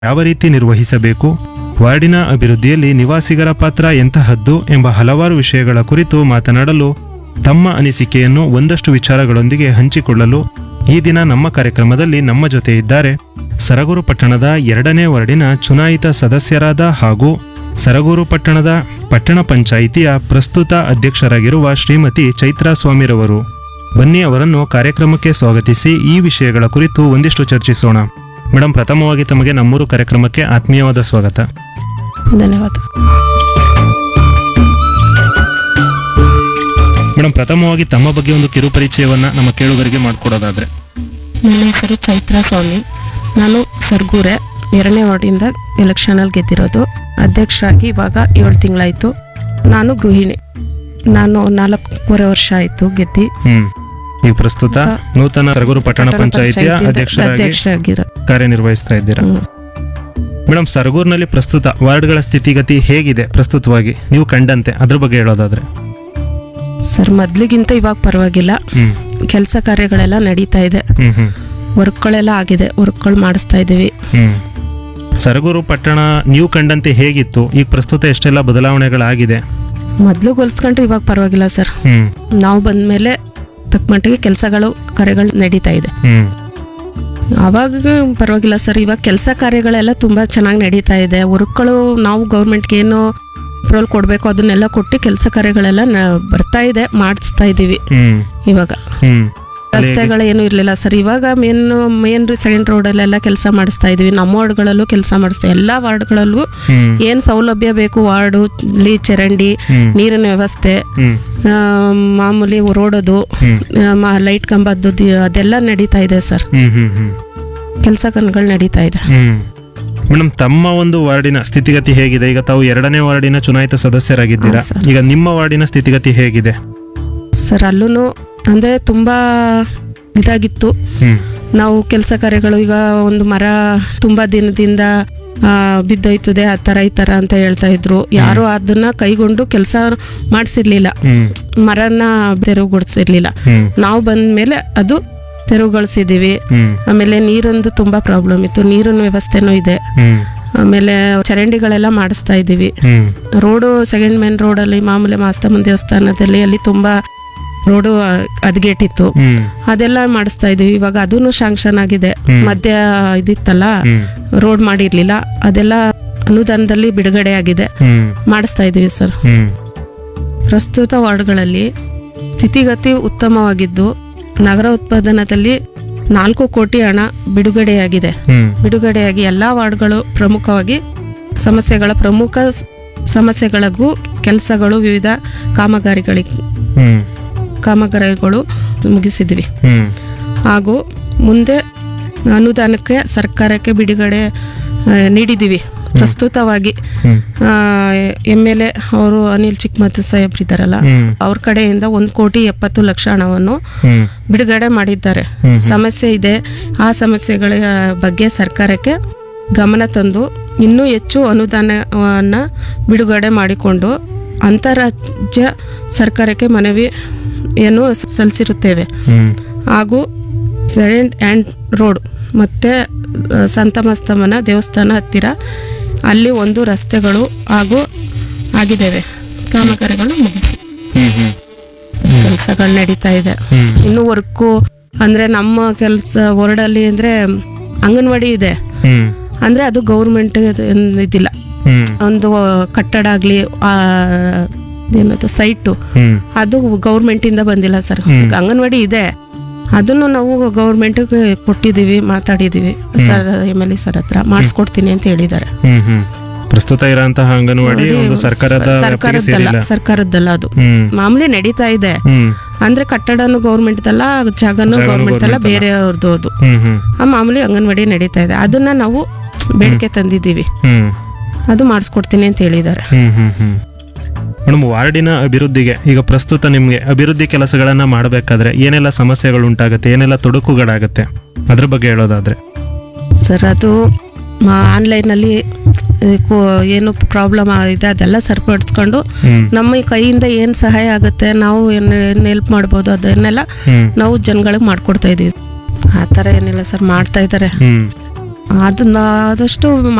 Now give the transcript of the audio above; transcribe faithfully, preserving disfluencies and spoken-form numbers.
ಯಾವ ರೀತಿ ನಿರ್ವಹಿಸಬೇಕು, ವಾರ್ಡಿನ ಅಭಿವೃದ್ಧಿಯಲ್ಲಿ ನಿವಾಸಿಗರ ಪಾತ್ರ ಎಂತಹದ್ದು ಎಂಬ ಹಲವಾರು ವಿಷಯಗಳ ಕುರಿತು ಮಾತನಾಡಲು ತಮ್ಮ ಅನಿಸಿಕೆಯನ್ನು ಒಂದಷ್ಟು ವಿಚಾರಗಳೊಂದಿಗೆ ಹಂಚಿಕೊಳ್ಳಲು ಈ ದಿನ ನಮ್ಮ ಕಾರ್ಯಕ್ರಮದಲ್ಲಿ ನಮ್ಮ ಜೊತೆ ಇದ್ದಾರೆ ಸರಗೂರು ಪಟ್ಟಣದ ಎರಡನೇ ವಾರ್ಡಿನ ಚುನಾಯಿತ ಸದಸ್ಯರಾದ ಹಾಗೂ ಸರಗೂರು ಪಟ್ಟಣದ ಪಟ್ಟಣ ಪಂಚಾಯಿತಿಯ ಪ್ರಸ್ತುತ ಅಧ್ಯಕ್ಷರಾಗಿರುವ ಶ್ರೀಮತಿ ಚೈತ್ರಾ ಸ್ವಾಮಿರವರು. ಬನ್ನಿ ಅವರನ್ನು ಕಾರ್ಯಕ್ರಮಕ್ಕೆ ಸ್ವಾಗತಿಸಿ ಈ ವಿಷಯಗಳ ಕುರಿತು ಒಂದಿಷ್ಟು ಚರ್ಚಿಸೋಣ. ಮೇಡಮ್, ಪ್ರಥಮವಾಗಿ ತಮಗೆ ನಮ್ಮೂರು ಕಾರ್ಯಕ್ರಮಕ್ಕೆ ಆತ್ಮೀಯವಾದ ಸ್ವಾಗತ. ಧನ್ಯವಾದ. ಮೇಡಮ್, ಪ್ರಥಮವಾಗಿ ತಮ್ಮ ಬಗ್ಗೆ ಒಂದು ಕಿರು ಪರಿಚಯವನ್ನ ನಮ್ಮ ಕೇಳುಗರಿಗೆ ಮಾಡಿಕೊಡೋದಾದ್ರೆ. ನನ್ನ ಹೆಸರು ಚೈತ್ರಾ ಸ್ವಾಮಿ. ನಾನು ಸರ್ಗೂರೆ ಎರಡನೇ ವಾರ್ಡಿಂದ ಎಲೆಕ್ಷನಲ್ಲಿ ಗೆದ್ದಿರೋದು. ಅಧ್ಯಕ್ಷರಾಗಿ ಇವಾಗ ಏಳು ತಿಂಗಳಾಯಿತು. ನಾನು ಗೃಹಿಣಿ. ನಾನು ನಾಲ್ಕೂವರೆ ವರ್ಷ ಆಯಿತು ಗೆದ್ದಿ. ಹ್ಮ್ ಈಗ ಪ್ರಸ್ತುತ ನೂತನ ಸರಗೂರು ಪಟ್ಟಣ ಪಂಚಾಯಿತಿಯ ಅಧ್ಯಕ್ಷರಾಗಿ ಅಧ್ಯಕ್ಷರಾಗಿರೋ ಕಾರ್ಯನಿರ್ವಹಿಸ್ತಾ ಇದ್ದೀರಾ. ಮೇಡಮ್, ಸರಗೂರಿನಲ್ಲಿ ಪ್ರಸ್ತುತ ವಾರ್ಡ್ಗಳ ಸ್ಥಿತಿಗತಿ ಹೇಗಿದೆ ಪ್ರಸ್ತುತವಾಗಿ ನೀವು ಕಂಡಂತೆ, ಅದ್ರ ಬಗ್ಗೆ ಹೇಳೋದಾದ್ರೆ. ಸರ್, ಮೊದ್ಲಿಗಿಂತ ಇವಾಗ ಪರವಾಗಿಲ್ಲ. ಹ್ಮ್ ಕೆಲಸ ಕಾರ್ಯಗಳೆಲ್ಲ ನಡೀತಾ ಇದೆ. ಹ್ಮ್ ಹ್ಮ್ ವರ್ಕ್ಗಳೆಲ್ಲ ಆಗಿದೆ. ವರ್ಕ್ಗಳು ಮಾಡಿಸ್ತಾ ಇದ್ದೀವಿ. ಹ್ಮ್ ಸರಗೂರು ಪಟ್ಟಣ ನೀವು ಕಂಡಂತೆ ಹೇಗಿತ್ತು, ಈಗ ಪ್ರಸ್ತುತ ಎಷ್ಟೆಲ್ಲ ಬದಲಾವಣೆಗಳಾಗಿದೆ? ಮೊದ್ಲು ಹೋಲಿಸ್ಕೊಂಡ್ರೆ ಇವಾಗ ಪರವಾಗಿಲ್ಲ ಸರ್. ಹ್ಮ್ ನಾವು ಬಂದ್ಮೇಲೆ ತಕ್ಕ ಮಟ್ಟಿಗೆ ಕೆಲಸಗಳು ಕಾರ್ಯಗಳು ನಡೀತಾ ಇದೆ. ಹ್ಮ್ ಆವಾಗ ಪರವಾಗಿಲ್ಲ ಸರ್. ಇವಾಗ ಕೆಲಸ ಕಾರ್ಯಗಳೆಲ್ಲ ತುಂಬಾ ಚೆನ್ನಾಗಿ ನಡೀತಾ ಇದೆ. ವರ್ಕ್ಗಳು ನಾವು ಗೌರ್ಮೆಂಟ್ಗೆ ಏನು ಅಪ್ರೂವಲ್ ಕೊಡಬೇಕು ಅದನ್ನೆಲ್ಲ ಕೊಟ್ಟು ಕೆಲಸ ಕಾರ್ಯಗಳೆಲ್ಲ ಬರ್ತಾ ಇದೆ, ಮಾಡಿಸ್ತಾ ಇದ್ದೀವಿ. ಹ್ಮ್ ಇವಾಗ ಹ್ಮ್ ರಸ್ತೆಗಳು ಏನು ಇರಲಿಲ್ಲ ಸರ್. ಇವಾಗ ಮೇನ್ ಮೇನ್ ಸೆಕೆಂಡ್ ರೋಡಲ್ಲೆಲ್ಲ ಕೆಲಸ ಮಾಡಿಸ್ತಾ ಇದೀವಿ. ನಮ್ಮ ವಾರ್ಡ್ಗಳಲ್ಲೂ ಕೆಲಸ ಮಾಡಿಸ್ತಾ ಎಲ್ಲ ವಾರ್ಡ್ಗಳಲ್ಲೂ ಹ್ಮ್ ಏನ್ ಸೌಲಭ್ಯ ಬೇಕು, ವಾರ್ಡು ಇಲ್ಲಿ ಚರಂಡಿ, ಹ್ಮ್ ನೀರಿನ ವ್ಯವಸ್ಥೆ, ಹ್ಮ್ ಆ, ಮಾಮೂಲಿ ರೋಡದು, ಹ್ಮ್ ಲೈಟ್ ಕಂಬದ್ದು ದಿ- ಅದೆಲ್ಲ ನಡೀತಾ ಇದೆ ಸರ್. ಹ್ಮ್ ಹ್ಮ್ ಹ್ಮ್ ಕೆಲಸ ಕನ್ಗಳು ನಡೀತಾ ಇದೆ. ಹ್ಮ್ ಮೇಡಮ್, ತಮ್ಮ ಒಂದು ವಾರ್ಡಿನ ಸ್ಥಿತಿಗತಿ ಹೇಗಿದೆ? ಈಗ ತಾವು ಎರಡನೇ ವಾರ್ಡಿನ ಚುನಾಯಿತ ಸದಸ್ಯರಾಗಿದ್ದೀರಾ. ಹಾ, ಸರ್. ಈಗ ನಿಮ್ಮ ವಾರ್ಡಿನ ಸ್ಥಿತಿಗತಿ ಹೇಗಿದೆ? ಸರ್, ಅಲ್ಲೂ ಅಂದ್ರೆ ತುಂಬಾ ಇದಾಗಿತ್ತು. ಹ್ಮ್ ನಾವು ಕೆಲಸ ಕಾರ್ಯಗಳು ಈಗ ಒಂದು ಮರ ತುಂಬಾ ದಿನದಿಂದ ಆ, ಬಿದ್ದೋಯ್ತದೆ ಆ ತರ ಈ ತರ ಅಂತ ಹೇಳ್ತಾ ಇದ್ರು. ಯಾರು ಅದನ್ನ ಕೈಗೊಂಡು ಕೆಲಸ ಮಾಡಿಸಿರ್ಲಿಲ್ಲ. ಹ್ಮ್ ಮರನ ತೆರವುಗೊಳಿಸಿರ್ಲಿಲ್ಲ. ಹ್ಮ್ ನಾವು ಬಂದ್ಮೇಲೆ ಅದು ತೆರವುಗೊಳಿಸಿದೀವಿ. ಹ್ಮ್ ಆಮೇಲೆ ನೀರೊಂದು ತುಂಬಾ ಪ್ರಾಬ್ಲಮ್ ಇತ್ತು. ನೀರಿನ ವ್ಯವಸ್ಥೆನೂ ಇದೆ. ಹ್ಮ್ ಆಮೇಲೆ ಚರಂಡಿಗಳೆಲ್ಲ ಮಾಡಿಸ್ತಾ ಇದ್ದೀವಿ. ಹ್ಮ್ ರೋಡು ಸೆಕೆಂಡ್ ಮೇನ್ ರೋಡಲ್ಲಿ ಮಾಮೂಲಿ ಮಾಸ್ತಮ್ಮನ ದೇವಸ್ಥಾನದಲ್ಲಿ ಅಲ್ಲಿ ತುಂಬಾ ರೋಡು ಹದಗೆಟ್ಟಿತ್ತು. ಹ್ಮ್ ಅದೆಲ್ಲ ಮಾಡಿಸ್ತಾ ಇದೀವಿ. ಇವಾಗ ಅದೂ ಶಾಂಕ್ಷನ್ ಆಗಿದೆ. ಹ್ಮ್. ಮಧ್ಯ ಇದಿತ್ತಲ್ಲ, ಹ್ಮ್ ರೋಡ್ ಮಾಡಿರ್ಲಿಲ್ಲ, ಅದೆಲ್ಲ ಅನುದಾನದಲ್ಲಿ ಬಿಡುಗಡೆ ಆಗಿದೆ. ಹ್ಮ್ ಮಾಡಿಸ್ತಾ ಇದೀವಿ ಸರ್. ಹ್ಮ್ ಪ್ರಸ್ತುತ ವಾರ್ಡ್ಗಳಲ್ಲಿ ಸ್ಥಿತಿಗತಿ ಉತ್ತಮವಾಗಿದ್ದು ನಗರ ಉತ್ಪಾದನದಲ್ಲಿ ನಾಲ್ಕು ಕೋಟಿ ಹಣ ಬಿಡುಗಡೆಯಾಗಿದೆ. ಹ್ಮ್ ಬಿಡುಗಡೆಯಾಗಿ ಎಲ್ಲಾ ವಾರ್ಡ್ಗಳು ಪ್ರಮುಖವಾಗಿ ಸಮಸ್ಯೆಗಳ ಪ್ರಮುಖ ಸ್- ಸಮಸ್ಯೆಗಳಿಗೂ ಕೆಲಸಗಳು ವಿವಿಧ ಕಾಮಗಾರಿಗಳಿಗೆ ಹ್ಮ್ ಕಾಮಗಾರಿಗಳು ಮುಗಿಸಿದ್ವಿ. ಹ್ಮ್ ಹಾಗೂ ಮುಂದೆ ಅನುದಾನಕ್ಕೆ ಸರ್ಕಾರಕ್ಕೆ ಬಿಡುಗಡೆ ಆ, ನೀಡಿದ್ದೀವಿ. ಪ್ರಸ್ತುತವಾಗಿ ಹ್ಮ್ ಎಮ್ ಎಲ್ ಎ ಅವರು ಅನಿಲ್ ಚಿಕ್ಕಮತ್ತು ಸಾಹೇಬ್ರು ಇದ್ದಾರಲ್ಲ, ಹ್ಮ್ ಅವ್ರ ಕಡೆಯಿಂದ ಒಂದು ಕೋಟಿ ಎಪ್ಪತ್ತು ಲಕ್ಷ ಹಣವನ್ನು ಹ್ಮ್ ಬಿಡುಗಡೆ ಮಾಡಿದ್ದಾರೆ. ಹ್ಮ್. ಸಮಸ್ಯೆ ಇದೆ. ಆ ಸಮಸ್ಯೆಗಳ ಬಗ್ಗೆ ಸರ್ಕಾರಕ್ಕೆ ಗಮನ ತಂದು ಇನ್ನೂ ಹೆಚ್ಚು ಅನುದಾನವನ್ನ ಬಿಡುಗಡೆ ಮಾಡಿಕೊಂಡು ಅಂತಾರಾಜ್ಯ ಸರ್ಕಾರಕ್ಕೆ ಮನವಿ ಏನು ಸಲ್ಲಿಸಿರುತ್ತೇವೆ. ಹ್ಮ್ ಹಾಗೂ ಸೆಕೆಂಡ್ ಹ್ಯಾಂಡ್ ರೋಡ್ ಮತ್ತೆ ಆ, ಸಂತ ಮಸ್ತಮ್ಮನ ದೇವಸ್ಥಾನ ಹತ್ತಿರ ಅಲ್ಲಿ ಒಂದು ರಸ್ತೆಗಳು ಹಾಗೂ ಆಗಿದ್ದೇವೆ. ಕಾಮಗಾರಿಗಳು ಮುಗಿಸಿ ಹ್ಮ್ ಹ್ಮ್ ಕೆಲಸಗಳು ನಡೀತಾ ಇದೆ. ಹ್ಮ್ ಇನ್ನು ವರ್ಕು ಅಂದ್ರೆ ನಮ್ಮ ಕೆಲಸ ವಾರ್ಡಲ್ಲಿ ಅಂದ್ರೆ ಅಂಗನವಾಡಿ ಇದೆ. ಹ್ಮ್ ಅಂದ್ರೆ ಅದು ಗೌರ್ಮೆಂಟ್ ಇದಿಲ್ಲ. ಹ್ಮ್ ಒಂದು ಕಟ್ಟಡ ಆಗ್ಲಿ ಆ ಏನದು ಸೈಟು ಹ್ಮ್ ಅದು ಗೌರ್ಮೆಂಟ್ ಇಂದ ಬಂದಿಲ್ಲ ಸರ್. ಹ್ಮ್. ಅಂಗನವಾಡಿ ಇದೆ, ಅದನ್ನು ನಾವು government ಕೊಟ್ಟಿದೀವಿ, ಮಾತಾಡಿದೀವಿ sir M L A sir ಹತ್ರ ಮಾಡಿಸ್ಕೊಡ್ತೀನಿ ಅಂತ ಹೇಳಿದ್ದಾರೆ. ಹ್ಮ್ ಹ್ಮ್ ಪ್ರಸ್ತುತ ಇರೋಂತಹ ಅಂಗನವಾಡಿ ಒಂದು ಸರ್ಕಾರದ ವ್ಯಾಪ್ತಿಗೆ ಸರ್ಕಾರದ್ದಲ್ಲ ಸೇರಿಲ್ಲ. ಸರ್ಕಾರದ್ದಲ್ಲ ಅದು ಹ್ಮ್ ಮಾಮೂಲಿ ನಡೀತಾ ಇದೆ. ಹ್ಮ್ ಅಂದ್ರೆ ಕಟ್ಟಡನು ಗೌರ್ಮೆಂಟ್ ಅಲ್ಲ, ಜಾಗನು ಜಾಗನೂ ಗೌರ್ಮೆಂಟ್ ಅಲ್ಲ, government ಅಲ್ಲ. ಬೇರೆಯವ್ರದ್ದು ಅದು. ಹ್ಮ್ ಹ್ಮ್ ಆ ಮಾಮೂಲಿ ಅಂಗನವಾಡಿ ನಡೀತಾ ಇದೆ. ಅದನ್ನ ನಾವು ಬೇಡಿಕೆ ತಂದಿದ್ದೀವಿ, ಹ್ಮ್ ಅದು ಮಾಡಿಸ್ಕೊಡ್ತೀನಿ ಅಂತ ಹೇಳಿದ್ದಾರೆ. ಹ್ಮ್ ಹ್ಮ್ ಹ್ಮ್ ಮೇಡಮ್, ವಾರ್ಡಿನ ಅಭಿವೃದ್ಧಿಗೆ ಈಗ ಪ್ರಸ್ತುತ ನಿಮ್ಗೆ ಅಭಿವೃದ್ಧಿ ಕೆಲಸಗಳನ್ನ ಮಾಡಬೇಕಾದ್ರೆ ಏನೆಲ್ಲ ಸಮಸ್ಯೆಗಳು ಉಂಟಾಗುತ್ತೆ, ಏನೆಲ್ಲ ತೊಡಕುಗಳಾಗತ್ತೆ, ಅದ್ರ ಬಗ್ಗೆ ಹೇಳೋದಾದ್ರೆ. ಸರ್, ಅದು ಆನ್ಲೈನಲ್ಲಿ ಏನು ಪ್ರಾಬ್ಲಮ್ ಇದೆ ಅದೆಲ್ಲ ಸರಿಪಡಿಸ್ಕೊಂಡು ಹ್ಮ್ ನಮ್ಮ ಈ ಕೈಯಿಂದ ಏನು ಸಹಾಯ ಆಗುತ್ತೆ, ನಾವು ಏನು ಹೆಲ್ಪ್ ಮಾಡ್ಬೋದು ಅದನ್ನೆಲ್ಲ ಹ್ಮ್ ನಾವು ಜನಗಳಿಗೆ ಮಾಡ್ಕೊಡ್ತಾ ಇದೀವಿ. ಆ ಥರ ಏನಿಲ್ಲ ಸರ್, ಮಾಡ್ತಾ ಇದ್ದಾರೆ. ಹ್ಮ್ ಅದನ್ನ ಆದಷ್ಟು